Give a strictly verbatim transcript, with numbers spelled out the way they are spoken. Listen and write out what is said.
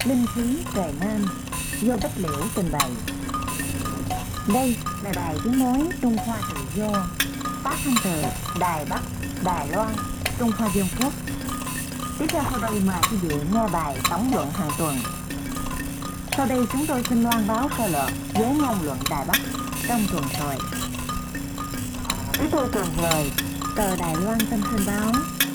Linh khí trời Nam do Bách Liễu trình bày. Đây là đài tiếng nói Trung Hoa Tự Do, phát thanh từ Đài Bắc, Đài Loan, Trung Hoa Dân Quốc. Tiếp theo sau đây mời quý vị nghe bài tổng luận hàng tuần. Sau đây chúng tôi xin loan báo sơ lược với ngôn luận Đài Bắc trong tuần rồi. Chúng tôi tuần lời tờ Đài Loan Tâm Sinh Báo